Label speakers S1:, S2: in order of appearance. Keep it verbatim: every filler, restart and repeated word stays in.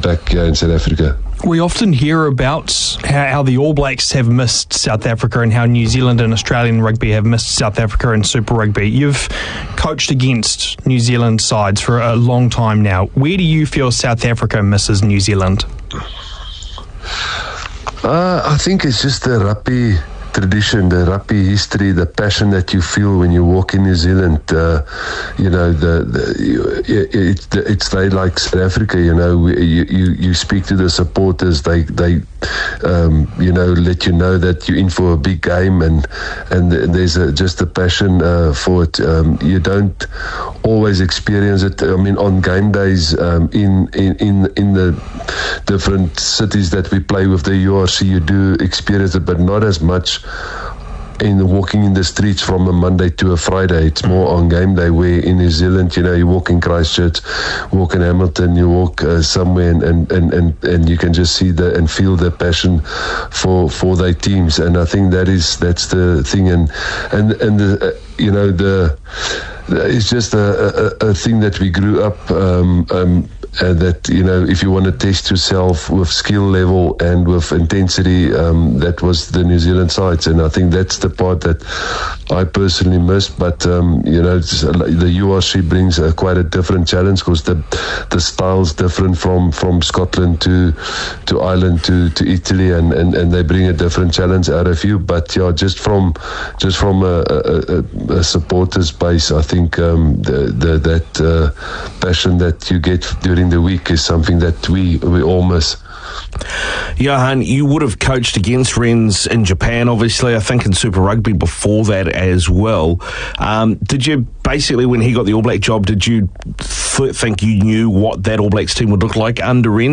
S1: back here in South Africa.
S2: We often hear about how, how the All Blacks have missed South Africa and how New Zealand and Australian rugby have missed South Africa in Super Rugby. You've coached against New Zealand sides for a long time now. Where do you feel South Africa misses New Zealand?
S1: Uh, I think it's just the rugby tradition, the rugby history, the passion that you feel when you walk in New Zealand. Uh, you know, the, the it, it, it's they like South Africa. You know, you, you you speak to the supporters. They they um, you know let you know that you're in for a big game, and and there's a, just a passion uh, for it. Um, you don't always experience it. I mean, on game days um, in in in in the different cities that we play with the U R C, you do experience it, but not as much in the walking in the streets from a Monday to a Friday. It's more on game day, where in New Zealand, you know, you walk in Christchurch, walk in Hamilton, you walk uh, somewhere, and, and, and, and, and you can just see the and feel the passion for for their teams. And I think that is that's the thing. And and and the, uh, you know the, the it's just a, a, a thing that we grew up. Um, um, Uh, that, you know, if you want to test yourself with skill level and with intensity, um, that was the New Zealand sides. And I think that's the part that I personally missed. But, um, you know, it's, uh, the U R C brings uh, quite a different challenge, because the the style's different from, from Scotland to to Ireland to, to Italy, and, and, and they bring a different challenge out of you. But, yeah, just from just from a, a, a, a supporters base, I think um, the, the, that uh, passion that you get during the week is something that we we all miss.
S3: Johan, you would have coached against Rennes in Japan, obviously, I think in Super Rugby before that as well. Um, did you, basically, when he got the All Black job, did you th- think you knew what that All Blacks team would look like under Rennes?